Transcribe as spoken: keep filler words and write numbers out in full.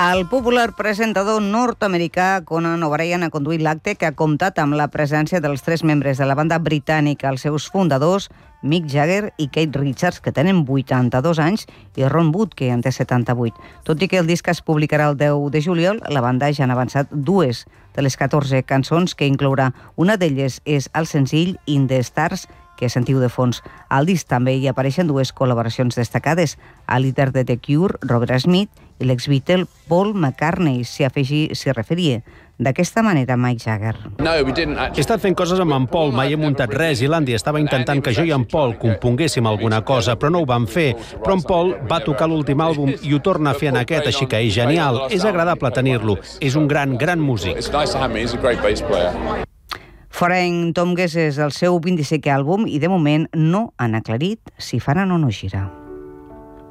El popular presentador nord-americà Conan O'Brien ha conduït l'acte que ha comptat amb la presència dels tres membres de la banda britànica, els seus fundadors, Mick Jagger i Keith Richards, que tenen vuitanta-dos anys, i Ron Wood, que en té setanta-vuit. Tot i que el disc es publicarà el deu de juliol, la banda ja han avançat dues de les catorze cançons que inclourà. Una d'elles és el senzill In the Stars, que sentiu de fons. Al disc també hi apareixen dues col·laboracions destacades, el líder de The Cure, Robert Smith, i l'ex-Beatle Paul McCartney, s'hi afegí, s'hi referia. D'aquesta manera, Mick Jagger. He estat fent coses amb en Paul, mai he muntat res, i l'Andy estava intentant que jo i en Paul componguéssim alguna cosa, però no ho vam fer. Però en Paul va tocar l'últim àlbum i ho torna a fer en aquest, així que és genial. És agradable tenir-lo. És un gran, gran músic. Foreign Tomgues és el seu vint-i-cinquè àlbum i de moment no han aclarit si faran o no gira.